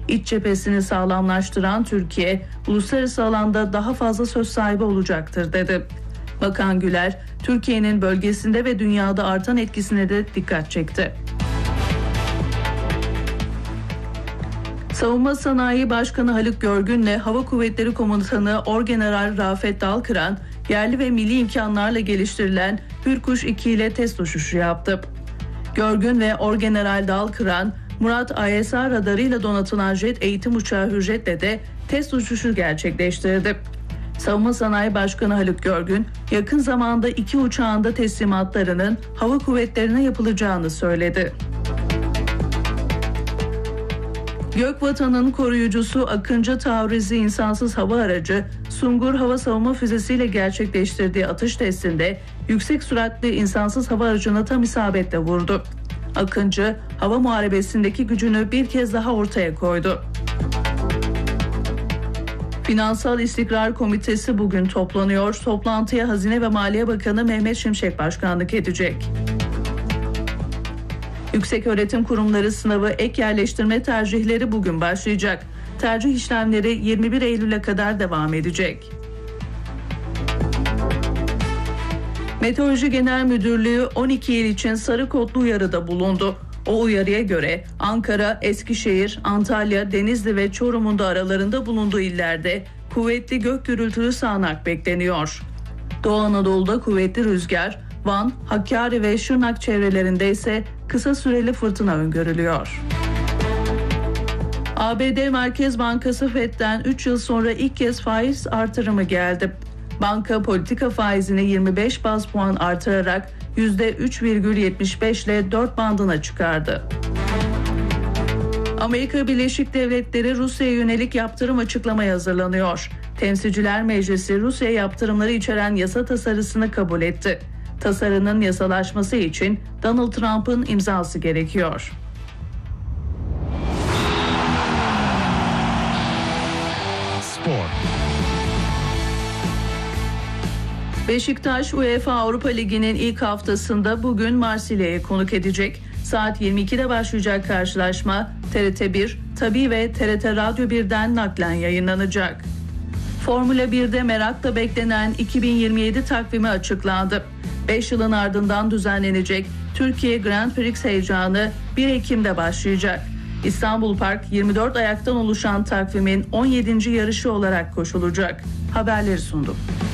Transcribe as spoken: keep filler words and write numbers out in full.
İç cephesini sağlamlaştıran Türkiye, uluslararası alanda daha fazla söz sahibi olacaktır dedi. Bakan Güler, Türkiye'nin bölgesinde ve dünyada artan etkisine de dikkat çekti. Savunma Sanayi Başkanı Haluk Görgün'le Hava Kuvvetleri Komutanı Orgeneral Rafet Dalkıran, yerli ve milli imkanlarla geliştirilen Hürkuş iki ile test uçuşu yaptı. Görgün ve Orgeneral Dalkıran, Murat A E S A radarıyla donatılan jet eğitim uçağı Hürjet'le de test uçuşu gerçekleştirdi. Savunma Sanayi Başkanı Haluk Görgün, yakın zamanda iki uçağın da teslimatlarının hava kuvvetlerine yapılacağını söyledi. Gökvatan'ın koruyucusu Akıncı Tavrezi insansız hava aracı Sungur hava savunma füzesiyle gerçekleştirdiği atış testinde yüksek süratli insansız hava aracını tam isabetle vurdu. Akıncı, hava muharebesindeki gücünü bir kez daha ortaya koydu. Finansal İstikrar Komitesi bugün toplanıyor. Toplantıya Hazine ve Maliye Bakanı Mehmet Şimşek başkanlık edecek. Yükseköğretim Kurumları sınavı ek yerleştirme tercihleri bugün başlayacak. Tercih işlemleri yirmi bir Eylül'e kadar devam edecek. Meteoroloji Genel Müdürlüğü on iki il için sarı kodlu uyarıda bulundu. O uyarıya göre Ankara, Eskişehir, Antalya, Denizli ve Çorum'un da aralarında bulunduğu illerde kuvvetli gök gürültülü sağanak bekleniyor. Doğu Anadolu'da kuvvetli rüzgar, Van, Hakkari ve Şırnak çevrelerinde ise kısa süreli fırtına öngörülüyor. A B D Merkez Bankası Fed'den üç yıl sonra ilk kez faiz artırımı geldi. Banka politika faizini yirmi beş baz puan artırarak yüzde üç virgül yetmiş beş ile dört bandına çıkardı. Amerika Birleşik Devletleri Rusya'ya yönelik yaptırım açıklamaya hazırlanıyor. Temsilciler Meclisi Rusya yaptırımları içeren yasa tasarısını kabul etti. Tasarının yasalaşması için Donald Trump'ın imzası gerekiyor. Spor. Beşiktaş UEFA Avrupa Ligi'nin ilk haftasında bugün Marsilya'ya konuk edecek. Saat yirmi ikide başlayacak karşılaşma T R T bir, Tabii ve T R T Radyo birden naklen yayınlanacak. Formula birde merakla beklenen iki bin yirmi yedi takvimi açıklandı. beş yılın ardından düzenlenecek Türkiye Grand Prix heyecanı bir Ekim'de başlayacak. İstanbul Park yirmi dört ayaktan oluşan takvimin on yedinci yarışı olarak koşulacak. Haberleri sundum.